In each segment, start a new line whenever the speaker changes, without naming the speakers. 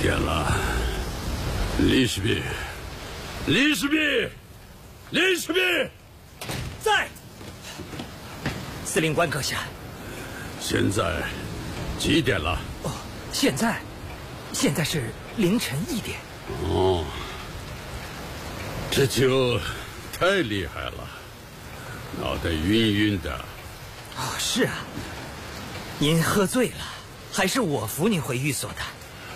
点了？李士斌，李士斌，李士斌，
在。司令官阁下。
现在几点了？
哦，现在是凌晨1点。
哦，这酒太厉害了，脑袋晕晕的。
哦，是啊，您喝醉了，还是我扶您回寓所的。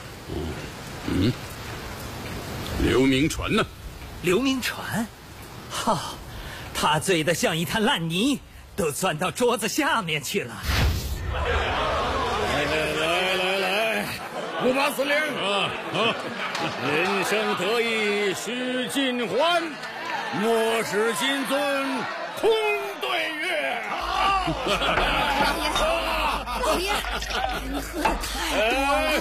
刘铭传呢？
刘铭传，他醉得像一滩烂泥，都钻到桌子下面去了。
来，五八司令人生得意须尽欢，莫使金樽空对月。
老爷，你喝的太多了。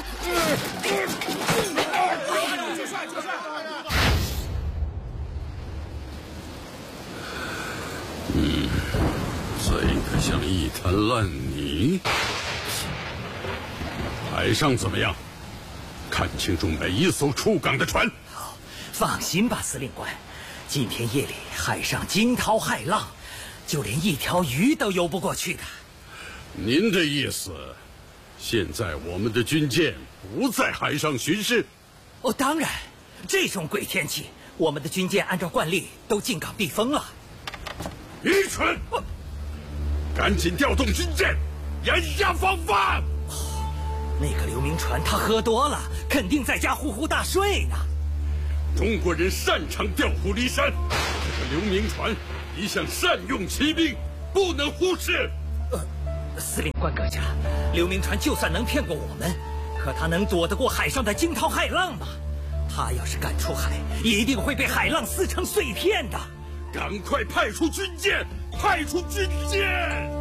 醉得像一滩烂泥。海上怎么样？看清楚每一艘出港的船。
好，放心吧，司令官。今天夜里海上惊涛骇浪，就连一条鱼都游不过去的。
您的意思，现在我们的军舰不在海上巡视？
哦，当然，这种鬼天气，我们的军舰按照惯例都进港避风了。
愚蠢！赶紧调动军舰，严加防范！
那个刘铭传他喝多了，肯定在家呼呼大睡呢。
中国人擅长调虎离山，这个刘铭传一向善用骑兵，不能忽视。
司令官阁下，刘铭传就算能骗过我们，可他能躲得过海上的惊涛骇浪吗？他要是敢出海，一定会被海浪撕成碎片的。
赶快派出军舰！派出军舰！